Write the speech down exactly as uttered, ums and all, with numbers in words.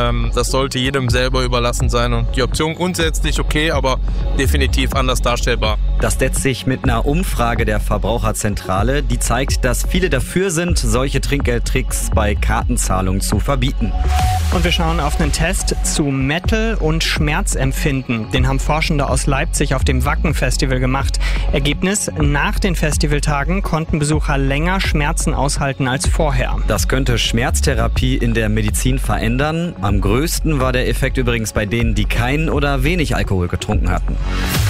Ähm, das sollte jedem selber überlassen sein und die Option grundsätzlich okay, aber definitiv anders darstellbar. Das deckt sich mit einer Umfrage der Verbraucherzentrale, die zeigt, dass viele dafür sind, solche Trinkgeldtricks bei Kartenzahlungen zu verbieten. Und wir schauen auf einen Test zu Metal und Schmerzempfinden. Den haben Forschende aus Leipzig auf dem Wacken-Festival gemacht. Ergebnis: Nach den Festivaltagen konnten Besucher länger Schmerzen aushalten als vorher. Das könnte Schmerztherapie in der Medizin verändern. Am größten war der Effekt übrigens bei denen, die keinen oder wenig Alkohol getrunken hatten.